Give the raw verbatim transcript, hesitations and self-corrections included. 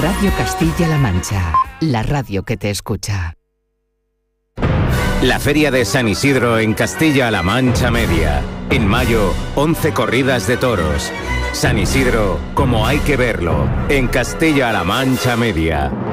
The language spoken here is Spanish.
Radio Castilla-La Mancha, la radio que te escucha. La Feria de San Isidro en Castilla-La Mancha Media. En mayo, once corridas de toros. San Isidro, como hay que verlo, en Castilla-La Mancha Media.